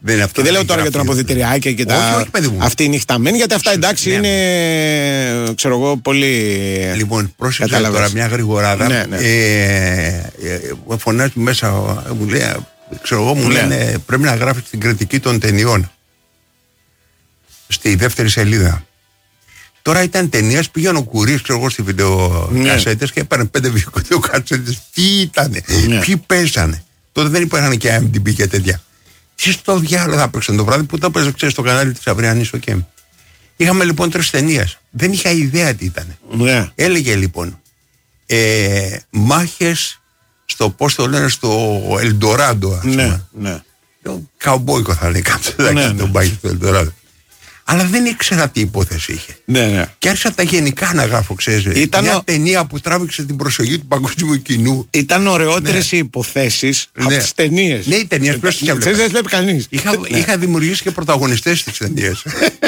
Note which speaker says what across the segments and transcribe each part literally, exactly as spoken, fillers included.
Speaker 1: Δεν είναι αυτό.
Speaker 2: Και δεν λέω τώρα για τον αποδυτηριάκια και τα.
Speaker 1: Όχι, όχι, παιδί μου.
Speaker 2: Αυτή η νυχταμένη, γιατί αυτά εντάξει ναι, είναι. Ξέρω εγώ πολύ.
Speaker 1: Λοιπόν, πρόσεξε τώρα μια γρηγοράδα.
Speaker 2: Ναι, ναι.
Speaker 1: Ε, ε, φωνάζει μέσα, μου λέει, ξέρω εγώ, μου ναι. λένε πρέπει να γράφει την κριτική των ταινιών. Στη δεύτερη σελίδα. Τώρα ήταν ταινία, πήγαινε ο Κουρί, ξέρω εγώ, στη βιντεοκασέτες ναι. και έπαιρνε πέντε βιντεοκασέτες. Τι ήτανε, ναι. ποιοι πέσανε. Τότε δεν υπήρχαν και άι εμ ντι μπι και τέτοια. Τι στο διάλογο θα παίξαν το βράδυ που το παίζα, ξέρεις, στο κανάλι της Αυριανής ο Κέμ. Είχαμε λοιπόν τρεις ταινίες. Δεν είχα ιδέα τι ήταν.
Speaker 2: Ναι.
Speaker 1: Έλεγε λοιπόν ε, μάχες στο πώς το λένε στο Ελντοράντο.
Speaker 2: Ναι, ναι.
Speaker 1: Καουμπόικο θα λέει κάποιος. Ναι, τον μάχες στο Ελντοράντο. Αλλά δεν ήξερα τι υπόθεση είχε.
Speaker 2: Ναι, ναι.
Speaker 1: Και άρχισα τα γενικά να γράφω, ξέρεις. Ήταν μια ο... ταινία που τράβηξε την προσοχή του παγκόσμιου κοινού.
Speaker 2: Ήταν ωραιότερες ναι. οι υποθέσεις ναι. από τις ταινίες.
Speaker 1: Ναι, οι ταινίες πλέον τις έβλεπα.
Speaker 2: Δεν βλέπει κανείς.
Speaker 1: Είχα, ναι. είχα δημιουργήσει και πρωταγωνιστές στις ταινίες.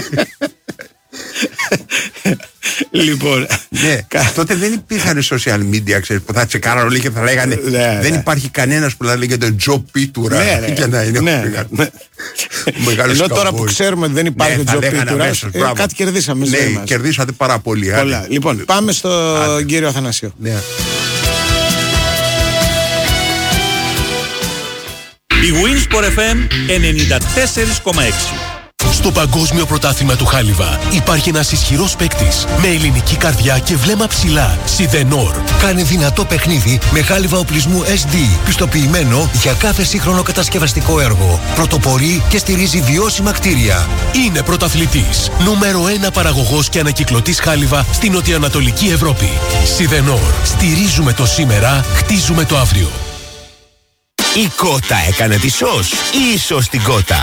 Speaker 2: Λοιπόν.
Speaker 1: Ναι. Τότε δεν υπήρχαν social media, ξέρεις, που θα τσεκάραν όλοι και θα λέγανε
Speaker 2: ναι,
Speaker 1: δεν
Speaker 2: ναι.
Speaker 1: υπάρχει κανένας που θα λέγεται τον Τζο Πίτουρα
Speaker 2: ναι, ναι.
Speaker 1: για να είναι
Speaker 2: ναι, ναι. Ενώ τώρα που ξέρουμε ότι δεν υπάρχει ο Τζο Πίτουρα, κάτι κερδίσαμε.
Speaker 1: Ναι, κερδίσατε πάρα πολύ.
Speaker 2: Λοιπόν, πάμε στον κύριο Αθανασίου.
Speaker 3: Η Winsport εφ εμ ενενήντα τέσσερα κόμμα έξι.
Speaker 4: Στο Παγκόσμιο Πρωτάθλημα του Χάλιβα υπάρχει ένας ισχυρός παίκτης με ελληνική καρδιά και βλέμμα ψηλά. Σιδενόρ.
Speaker 5: Κάνει δυνατό παιχνίδι με χάλιβα οπλισμού ες ντι, πιστοποιημένο για κάθε σύγχρονο κατασκευαστικό έργο. Πρωτοπορεί και στηρίζει βιώσιμα κτίρια.
Speaker 4: Είναι πρωταθλητής. Νούμερο ένα παραγωγός και ανακυκλωτής χάλιβα στην νοτιοανατολική Ευρώπη. Σιδενόρ. Στηρίζουμε το σήμερα, χτίζουμε το αύριο.
Speaker 6: Η Κότα έκανε τη σως ή ίσως την Κότα.